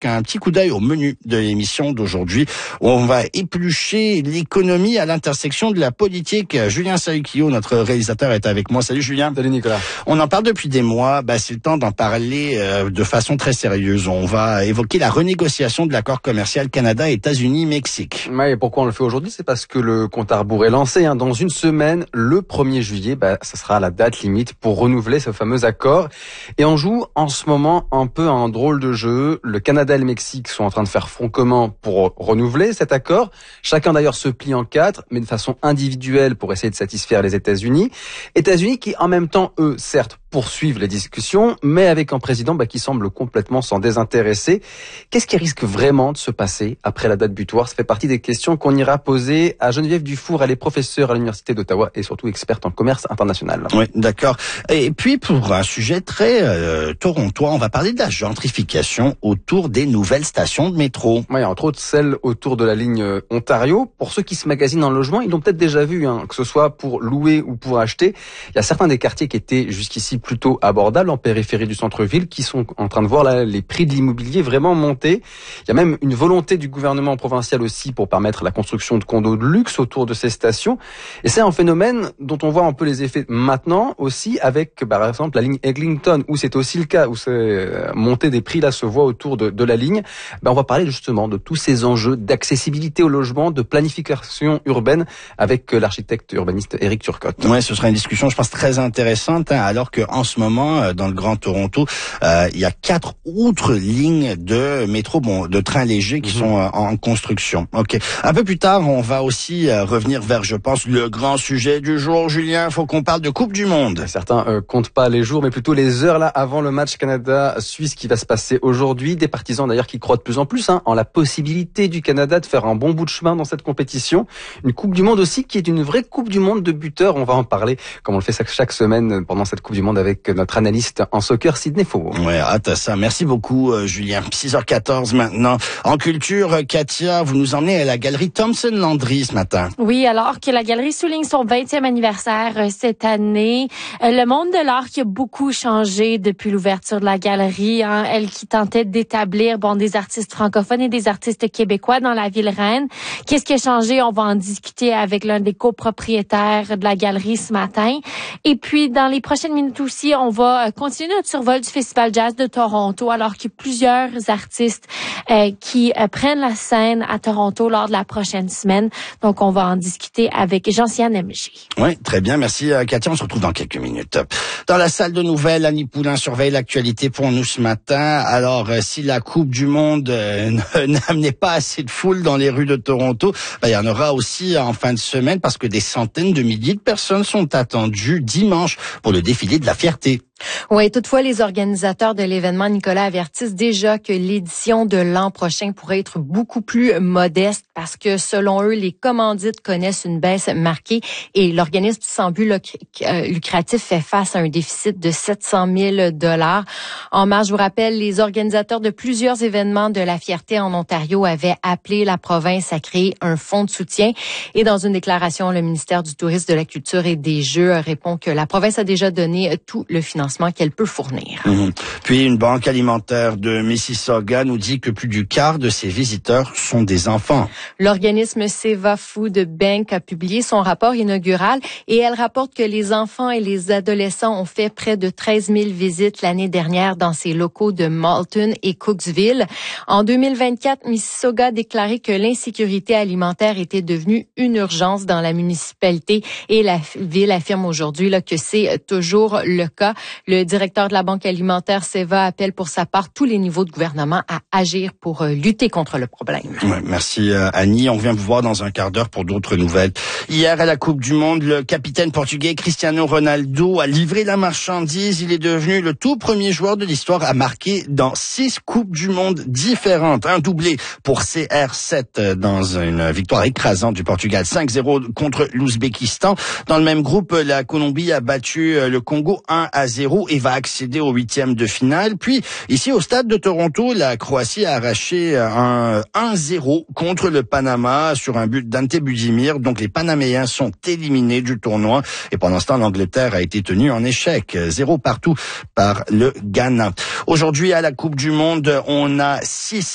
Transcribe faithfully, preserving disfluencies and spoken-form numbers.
un petit coup d'œil au menu de l'émission d'aujourd'hui, où on va éplucher l'économie à l'intersection de la politique. Julien Saluquillo, notre réalisateur, est avec moi. Salut Julien. Salut Nicolas. On en parle depuis des mois, bah, c'est le temps d'en parler euh, de façon très sérieuse. On va évoquer la renégociation de l'accord commercial Canada-États-Unis-Mexique. Ouais, et pourquoi on le fait aujourd'hui? C'est parce que le compte à rebours est lancé. Hein. Dans une semaine, le premier juillet, bah, ça sera la date limite pour renouveler ce fameux accord. Et on joue en ce moment un peu un drôle de jeu. Le Canada et le Mexique sont en train de faire front commun pour renouveler cet accord. Chacun d'ailleurs se plie en quatre, mais de façon individuelle pour essayer de satisfaire les États-Unis. États-Unis qui en même temps, eux, certes, poursuivent les discussions, mais avec un président bah, qui semble complètement s'en désintéresser. Qu'est-ce qui risque vraiment de se passer après la date butoir? Ça fait partie des questions qu'on ira poser à Geneviève Dufour. Elle est professeure à l'Université d'Ottawa et surtout experte en commerce international. Oui, d'accord. Et puis pour un sujet très euh, torontois, on va parler de la gentrification autour des nouvelles stations de métro. Oui, entre autres celle autour de la ligne Ontario. Pour ceux qui se magasinent en logement, ils l'ont peut-être déjà vu, hein, que ce soit pour louer ou pour acheter. Il y a certains des quartiers qui étaient jusqu'ici plutôt abordables en périphérie du centre-ville qui sont en train de voir là, les prix de l'immobilier vraiment monter. Il y a même une volonté du gouvernement provincial aussi pour permettre la construction de condos de luxe autour de ces stations. Et c'est un phénomène dont on voit un peu les effets maintenant aussi avec, par exemple, la ligne Eglinton, où c'est aussi le cas, où c'est montée des prix là se voit autour de, de la ligne. Ben, on va parler justement de tous ces enjeux d'accessibilité au logement, de planification urbaine avec l'architecte urbaniste Éric Turcotte. Ouais, ce sera une discussion, je pense, très intéressante, hein, alors que en ce moment, dans le Grand Toronto, euh, il y a quatre autres lignes de métro, bon, de trains légers qui mmh. sont euh, en construction. Ok. Un peu plus tard, on va aussi euh, revenir vers, je pense, le grand sujet du jour. Julien, il faut qu'on parle de Coupe du Monde. Certains euh, comptent pas les jours, mais plutôt les heures là avant le match Canada-Suisse qui va se passer aujourd'hui. Des partisans d'ailleurs qui croient de plus en plus hein, en la possibilité du Canada de faire un bon bout de chemin dans cette compétition. Une Coupe du Monde aussi qui est une vraie Coupe du Monde de buteurs. On va en parler comme on le fait chaque semaine pendant cette Coupe du Monde avec notre analyste en soccer Sidney Faux. Ouais, hâte à ça. Merci beaucoup euh, Julien. six heures quatorze maintenant. En culture, Katia, vous nous emmenez à la galerie Thompson Landry ce matin. Oui, alors que la galerie souligne son vingtième anniversaire euh, cette année, euh, le monde de l'art qui a beaucoup changé depuis l'ouverture de la galerie. Hein, elle qui tentait d'établir bon des artistes francophones et des artistes québécois dans la ville reine. Qu'est-ce qui a changé? On va en discuter avec l'un des copropriétaires de la galerie ce matin. Et puis, dans les prochaines minutes aussi, on va continuer notre survol du Festival Jazz de Toronto, alors qu'il y a plusieurs artistes euh, qui euh, prennent la scène à Toronto lors de la prochaine semaine. Donc, on va en discuter avec Jean-Siane M G. Oui, très bien. Merci, Katia. On se retrouve dans quelques minutes. Dans la salle de nouvelles, Annie Poulain surveille l'actualité pour nous ce matin. Alors, euh, si la Coupe du Monde euh, n'amenait pas assez de foule dans les rues de Toronto, ben, il y en aura aussi en fin de semaine parce que des centaines de milliers de personnes sont attendues dimanche pour le défilé de la fierté. Oui, toutefois, les organisateurs de l'événement, Nicolas, avertissent déjà que l'édition de l'an prochain pourrait être beaucoup plus modeste parce que, selon eux, les commandites connaissent une baisse marquée et l'organisme sans but lucratif fait face à un déficit de sept cent mille dollars. En mars, je vous rappelle, les organisateurs de plusieurs événements de la fierté en Ontario avaient appelé la province à créer un fonds de soutien et dans une déclaration, le ministère du Tourisme, de la Culture et des Jeux répond que la province a déjà donné tout le financement qu'elle peut fournir. Mmh. Puis une banque alimentaire de Mississauga nous dit que plus du quart de ses visiteurs sont des enfants. L'organisme Seva Food Bank a publié son rapport inaugural et elle rapporte que les enfants et les adolescents ont fait près de treize mille visites l'année dernière dans ses locaux de Malton et Cooksville. En deux mille vingt-quatre, Mississauga a déclaré que l'insécurité alimentaire était devenue une urgence dans la municipalité et la ville affirme aujourd'hui là, que c'est toujours le cas. Le directeur de la Banque alimentaire Seva appelle pour sa part tous les niveaux de gouvernement à agir pour lutter contre le problème. Ouais, merci Annie. On vient vous voir dans un quart d'heure pour d'autres nouvelles. Hier à la Coupe du Monde, le capitaine portugais Cristiano Ronaldo a livré la marchandise. Il est devenu le tout premier joueur de l'histoire à marquer dans six Coupes du Monde différentes. Un doublé pour C R sept dans une victoire écrasante du Portugal cinq zéro contre l'Ouzbékistan. Dans le même groupe, la Colombie a battu le Congo un à zéro et va accéder au huitième de finale. Puis, ici au stade de Toronto, la Croatie a arraché un un zéro contre le Panama sur un but d'Ante Budimir. Donc, les Panaméens sont éliminés du tournoi. Et pendant ce temps, l'Angleterre a été tenue en échec. Zéro partout par le Ghana. Aujourd'hui, à la Coupe du Monde, on a six